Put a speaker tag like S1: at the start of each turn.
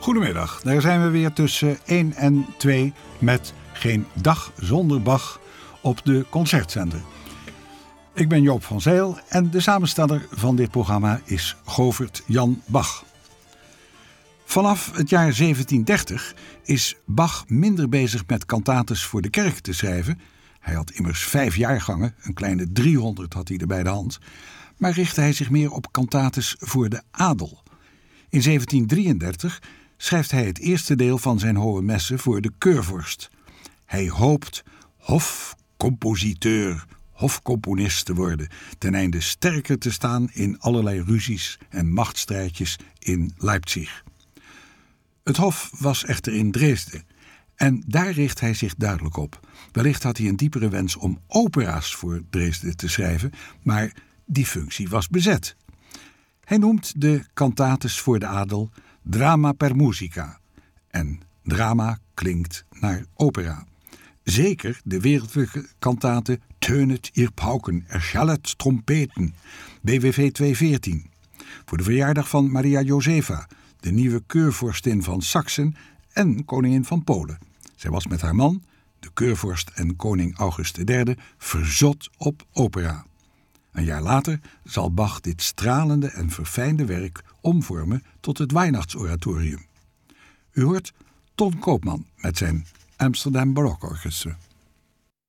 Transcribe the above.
S1: Goedemiddag, daar zijn we weer tussen 1 en 2 met Geen Dag Zonder Bach op de Concertzender. Ik ben Joop van Zijl en de samensteller van dit programma is Govert Jan Bach. Vanaf het jaar 1730 is Bach minder bezig met cantates voor de kerk te schrijven. Hij had immers 5 jaargangen, een kleine 300 had hij er bij de hand. Maar richtte hij zich meer op cantates voor de adel. In 1733 schrijft hij het eerste deel van zijn Hohe Messe voor de keurvorst. Hij hoopt hofcompositeur, hofcomponist te worden, ten einde sterker te staan in allerlei ruzies en machtsstrijdjes in Leipzig. Het hof was echter in Dresden en daar richt hij zich duidelijk op. Wellicht had hij een diepere wens om opera's voor Dresden te schrijven, maar die functie was bezet. Hij noemt de cantates voor de adel drama per musica. En drama klinkt naar opera. Zeker de wereldlijke cantate Tönet ihr Pauken, erschallet trompeten, BWV 214. Voor de verjaardag van Maria Josefa, de nieuwe keurvorstin van Saksen en koningin van Polen. Zij was met haar man, de keurvorst en koning August III, verzot op opera. Een jaar later zal Bach dit stralende en verfijnde werk omvormen tot het Weihnachtsoratorium. U hoort Ton Koopman met zijn Amsterdam Baroque Orchestra.